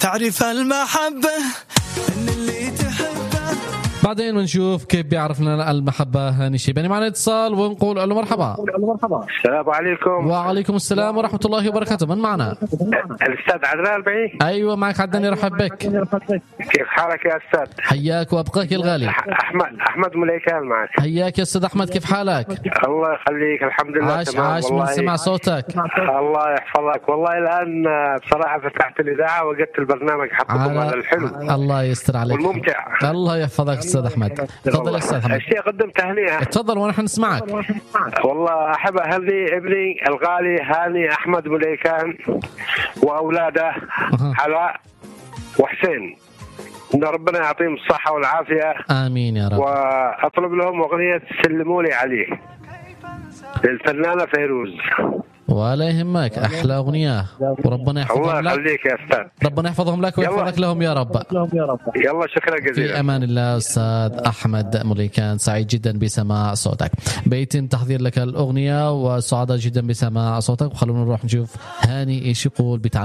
تعرف المحبة إن اللي تحبه. بعدين ونشوف كيف بيعرفنا المحبة هاني الشيباني. معنا اتصال ونقول له مرحبا. السلام عليكم. وعليكم السلام ورحمة الله وبركاته. من معنا؟ الأستاذ عدنان البعي. أيوة معك عدنان، يرحب بك. كيف حالك يا أستاذ؟ حياك وأبقاك الغالي. أحمد مليكان معك. حياك يا أستاذ أحمد، كيف حالك؟ الله يخليك، الحمد لله عاش من سمع صوتك. الله يحفظك. والله الآن بصراحة فتحت الإذاعة وجدت البرنامج حقكم هذا الحلو. الله يستر عليك والممتع. الله يحفظك أستاذ أحمد. تفضل يا أستاذ أحمد. الشيء قدم تهنئة. تفضل ونحن نسمعك. والله أحب أهني ابني الغالي هاني أحمد مليكان وأولاده علاء وحسين، إن ربنا يعطيهم الصحة والعافية. آمين يا رب. وأطلب لهم أغنية سلموا لي عليه للفنانة فيروز. ولا يهمك، أحلى أغنية، وربنا يحفظهم لك. الله يخليك يا أستاذ. ربنا يحفظهم لك ويحفظك لهم يا رب. يلا شكرا جزيلا. في أمان الله أستاذ أحمد مليكان، سعيد جدا بسماع صوتك. بيتم تحضير لك الأغنية وسعداء جدا بسماع صوتك. وخلونا نروح نشوف هاني إيش يقول